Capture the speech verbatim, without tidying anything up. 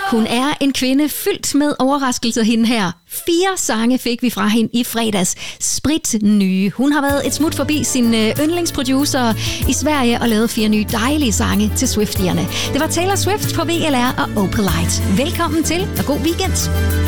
Hun er en kvinde fyldt med overraskelser, hende her. Fire sange fik vi fra hende i fredags. Sprit nye. Hun har været et smut forbi sin yndlingsproducer i Sverige og lavet fire nye dejlige sange til Swiftierne. Det var Taylor Swift på V L R og Opalite. Velkommen til, og god weekend.